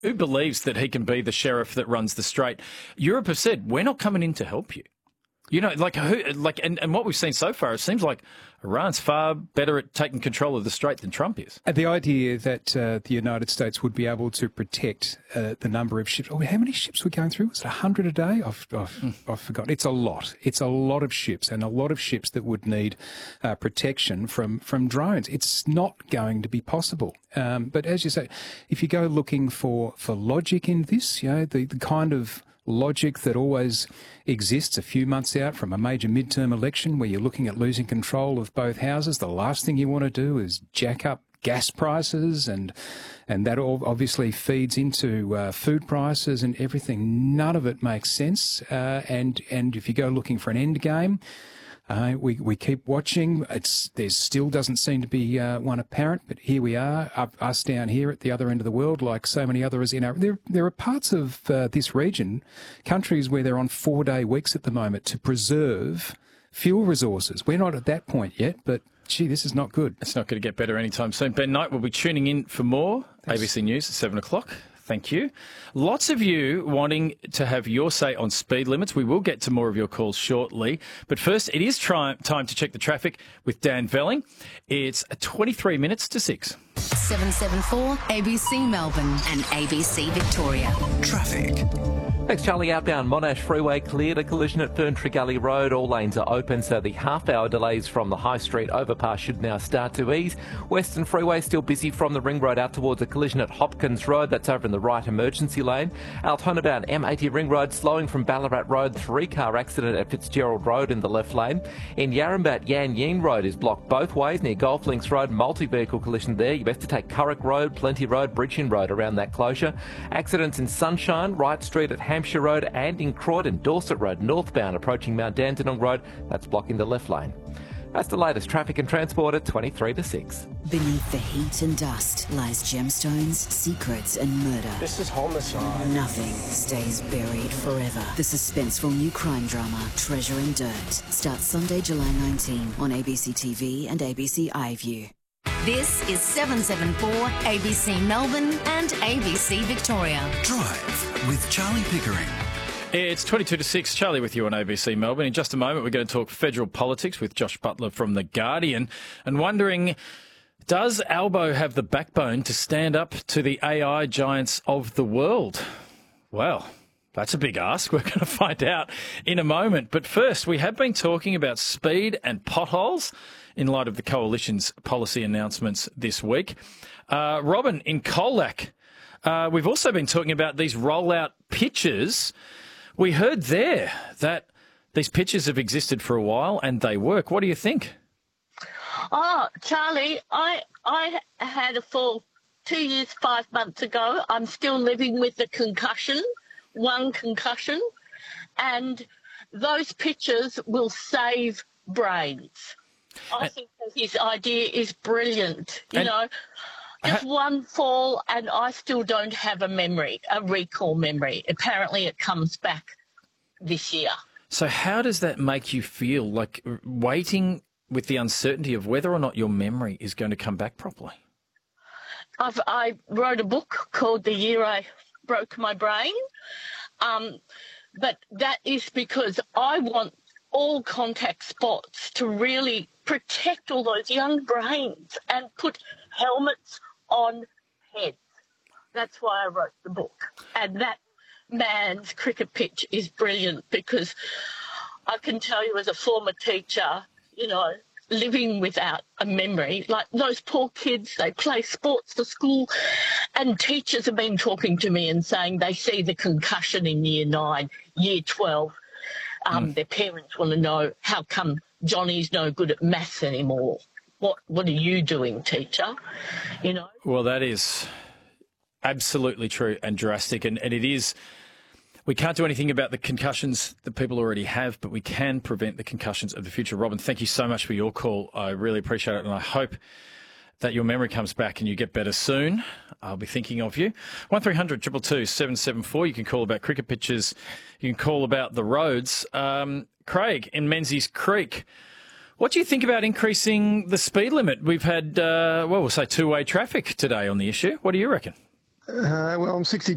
Who believes that he can be the sheriff that runs the strait? Europe have said, we're not coming in to help you. You know, and what we've seen so far, it seems like Iran's far better at taking control of the strait than Trump is. The idea that the United States would be able to protect the number of ships. Oh, how many ships were going through? Was it 100 a day? I've forgotten. It's a lot. It's a lot of ships, and a lot of ships that would need protection from drones. It's not going to be possible. But as you say, if you go looking for logic in this, you know, the kind of logic that always exists a few months out from a major midterm election where you're looking at losing control of both houses, the last thing you want to do is jack up gas prices, and that all obviously feeds into food prices and everything. None of it makes sense. And if you go looking for an end game, we keep watching. There still doesn't seem to be one apparent, but here we are, us down here at the other end of the world, like so many others in our. There are parts of this region, countries where they're on 4-day weeks at the moment to preserve fuel resources. We're not at that point yet, but gee, this is not good. It's not going to get better anytime soon. Ben Knight will be tuning in for more. Thanks. ABC News at 7 o'clock. Thank you. Lots of you wanting to have your say on speed limits. We will get to more of your calls shortly. But first, it is time to check the traffic with Dan Velling. It's 23 minutes to 6. 774 ABC Melbourne and ABC Victoria. Traffic. Thanks, Charlie. Outbound Monash Freeway cleared. A collision at Ferntree Gully Road. All lanes are open, so the half-hour delays from the High Street overpass should now start to ease. Western Freeway still busy from the Ring Road out towards a collision at Hopkins Road. That's over in the right emergency lane. Altona bound M80 Ring Road slowing from Ballarat Road. 3-car accident at Fitzgerald Road in the left lane. In Yarrambat, Yan Yeen Road is blocked both ways near Golf Links Road. Multi-vehicle collision there. You best to take Currick Road, Plenty Road, Bridgeon Road around that closure. Accidents in Sunshine, Wright Street at Hampshire Road, and in Croydon, Dorset Road northbound approaching Mount Dandenong Road. That's blocking the left lane. That's the latest traffic and transport at 23 to 6. Beneath the heat and dust lies gemstones, secrets and murder. This is homicide. Nothing stays buried forever. The suspenseful new crime drama, Treasure in Dirt, starts Sunday, July 19 on ABC TV and ABC iView. This is 774 ABC Melbourne and ABC Victoria. Drive with Charlie Pickering. It's 22 to 6. Charlie with you on ABC Melbourne. In just a moment, we're going to talk federal politics with Josh Butler from The Guardian and wondering, does Albo have the backbone to stand up to the AI giants of the world? Well, that's a big ask. We're going to find out in a moment. But first, we have been talking about speed and potholes in light of the Coalition's policy announcements this week. Robin, in Colac, we've also been talking about these rollout pitches. We heard there that these pitches have existed for a while and they work. What do you think? Oh, Charlie, I had a fall 2 years, 5 months ago. I'm still living with the concussion, one concussion, and those pitches will save brains. I think that his idea is brilliant. You know, just one fall and I still don't have a recall memory. Apparently it comes back this year. So how does that make you feel, like waiting with the uncertainty of whether or not your memory is going to come back properly? I wrote a book called The Year I Broke My Brain, but that is because I want all contact sports to really protect all those young brains and put helmets on heads. That's why I wrote the book. And that man's cricket pitch is brilliant because I can tell you as a former teacher, you know, living without a memory, like those poor kids, they play sports for school and teachers have been talking to me and saying they see the concussion in year 9, year 12. Their parents want to know, how come Johnny's no good at maths anymore? What are you doing, teacher? You know? Well, that is absolutely true and drastic. And it is, we can't do anything about the concussions that people already have, but we can prevent the concussions of the future. Robin, thank you so much for your call. I really appreciate it. And I hope that your memory comes back and you get better soon. I'll be thinking of you. 1300 222 774. You can call about cricket pitches. You can call about the roads. Craig in Menzies Creek. What do you think about increasing the speed limit? We've had, we'll say two-way traffic today on the issue. What do you reckon? Well, I'm 60.